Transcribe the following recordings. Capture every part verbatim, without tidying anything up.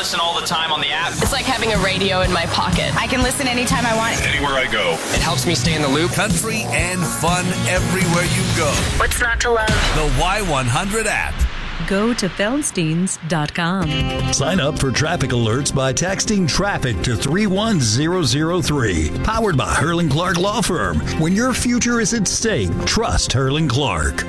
listen all the time on the app. It's like having a radio in my pocket. I can listen anytime I want. Anywhere I go. It helps me stay in the loop. Country and fun everywhere you go. What's not to love? The Y one hundred app. Go to Feldsteins dot com. Sign up for traffic alerts by texting traffic to three one zero zero three. Powered by Hurling Clark Law Firm. When your future is at stake, trust Hurling Clark.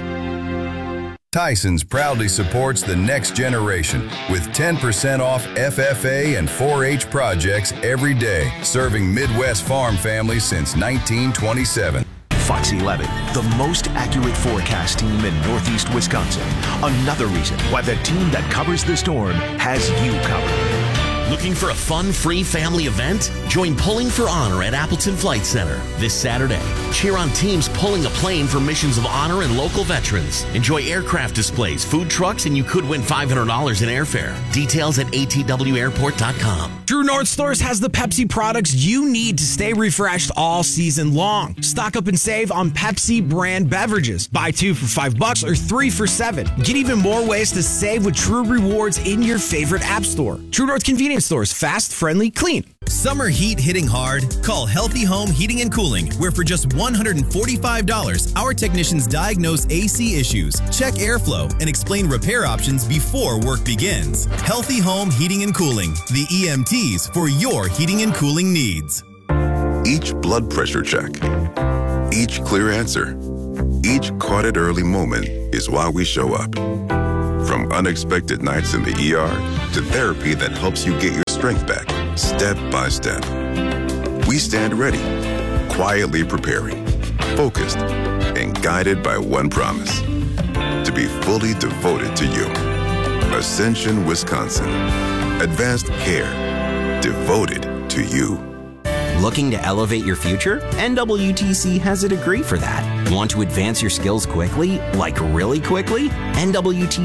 Tyson's proudly supports the next generation with ten percent off F F A and four H projects every day, serving Midwest farm families since nineteen twenty-seven. Fox eleven, the most accurate forecast team in Northeast Wisconsin. Another reason why the team that covers the storm has you covered. Looking for a fun, free family event? Join Pulling for Honor at Appleton Flight Center this Saturday. Cheer on teams pulling a plane for missions of honor and local veterans. Enjoy aircraft displays, food trucks, and you could win five hundred dollars in airfare. Details at A T W airport dot com. True North Stores has the Pepsi products you need to stay refreshed all season long. Stock up and save on Pepsi brand beverages. Buy two for five bucks or three for seven. Get even more ways to save with True Rewards in your favorite app store. True North Convenience Stores, fast, friendly, clean. Summer heat hitting hard? Call Healthy Home Heating and Cooling, where for just one hundred forty-five dollars, our technicians diagnose A C issues, check airflow, and explain repair options before work begins. Healthy Home Heating and Cooling, the E M Ts for your heating and cooling needs. Each blood pressure check, each clear answer, each caught it early moment is why we show up. From unexpected nights in the E R to therapy that helps you get your strength back, step by step. We stand ready, quietly preparing, focused, and guided by one promise: to be fully devoted to you. Ascension, Wisconsin. Advanced care. Devoted to you. Looking to elevate your future? N W T C has a degree for that. Want to advance your skills quickly? Like really quickly? N W T